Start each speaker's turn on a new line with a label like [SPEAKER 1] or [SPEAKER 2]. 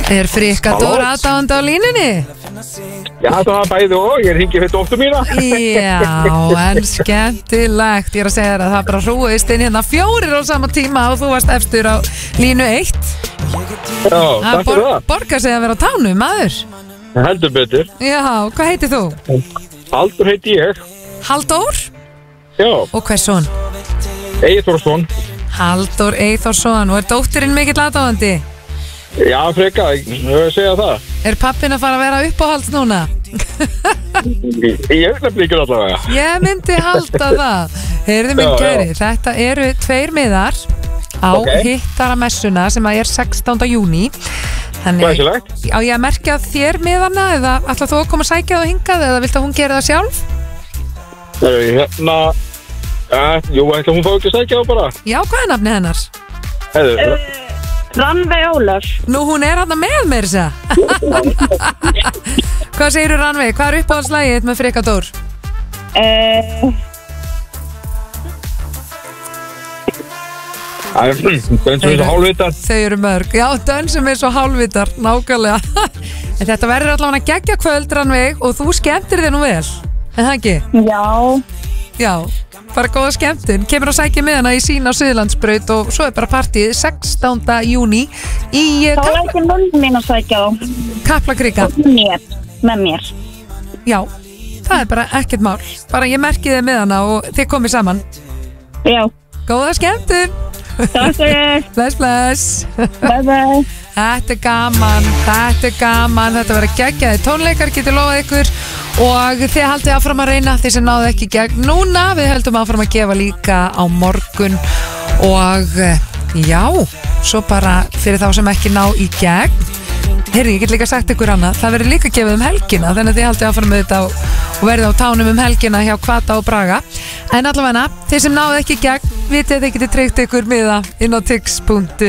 [SPEAKER 1] Frikka Dóra aðdáandi á línunni?
[SPEAKER 2] Já, það var bæði og, ég hringi fyrir dóttur mína.
[SPEAKER 1] Já, en skemmtilegt. Ég að segja þér að það bara hrúist inn hérna 4 á sama tíma og þú varst efstur á línu 1.
[SPEAKER 2] Já, takk fyrir það.
[SPEAKER 1] Borgar sig að vera á tánum, maður.
[SPEAKER 2] Heldur betur.
[SPEAKER 1] Já, hvað heitir þú?
[SPEAKER 2] Halldór heiti ég.
[SPEAKER 1] Halldór?
[SPEAKER 2] Já.
[SPEAKER 1] Og hvers son?
[SPEAKER 2] Eyþórsson.
[SPEAKER 1] Halldór Eyþórsson. Og dóttirinn mikill aðdáandi?
[SPEAKER 2] Já, Frikka, ég vil segja það.
[SPEAKER 1] Pappin að fara að vera uppáhalds núna?
[SPEAKER 2] Ég nefnilega allavega.
[SPEAKER 1] Ég myndi halda það. Heyrðu minn kæri, þetta eru 2 miðar á hittaramessuna sem að er 16. júní. Þannig á ég að merkja þér miðana eða ætla þú að koma að sækja það hingað eða vilt að hún gera það sjálf?
[SPEAKER 2] Hérna, jú, ætla hún fá ekki að sækja það bara.
[SPEAKER 1] Já, hvað er nafni hennar?
[SPEAKER 3] Rannveig Ólafs.
[SPEAKER 1] Nú, hún er hann með mér þess að. Hvað segirðu Rannveig? Hvað er uppáhaldslægið með Frikka Dór?
[SPEAKER 2] Dönsum er svo hálfvitar.
[SPEAKER 1] Þau eru mörg. Já, dönsum er svo hálfvitar, nákvæmlega. En þetta verður allavega að gegja kvöld, Rannveig, og þú skemmtir þig nú vel. En það ekki? Já, bara góða skemmtun. Kemur að sækja með hana í sín á Suðurlandsbraut og svo er bara partíð 16. júní í
[SPEAKER 3] Þá er ekki mömmu mín að sækja þá.
[SPEAKER 1] Kaplakrika.
[SPEAKER 3] Með mér.
[SPEAKER 1] Já, það er bara ekkert mál. Bara ég merki þið með hana og þið komið saman.
[SPEAKER 3] Já.
[SPEAKER 1] Góða skemmtun.
[SPEAKER 3] Takk fyrir.
[SPEAKER 1] Bless, bless.
[SPEAKER 3] Bye bye.
[SPEAKER 1] Þetta er gaman, þetta verður geggjaði tónleikar, getur lofað ykkur og þið haldið áfram að reyna þeir sem náðu ekki gegn núna, við höldum áfram að gefa líka á morgun og já, svo bara fyrir þá sem ekki ná í gegn, heyrðu, ég get líka sagt ykkur annað, það verður líka gefið helgina, þannig að þið haldið áfram með þetta og verðið á tánum helgina hjá Hvata og Braga, en allavega þeir sem náðu ekki gegn, vitið þið getið tryggt ykkur miða inn á tix.is